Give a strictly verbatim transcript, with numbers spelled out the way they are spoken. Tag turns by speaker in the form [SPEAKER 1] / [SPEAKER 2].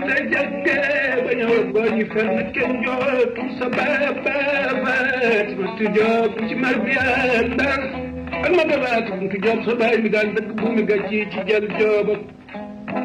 [SPEAKER 1] te jagge ba ñëw goñi fenn kenn jootul sa babat ma tu job ci marbiya ak ma babat tu job sa bay mi daan dëkk bu mi gàcci ci jël joob